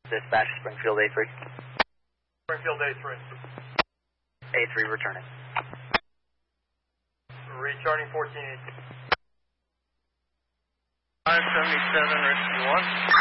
Dispatch, Springfield A3. Springfield A3. A3 returning. Returning 1418. 577, Rescue 1.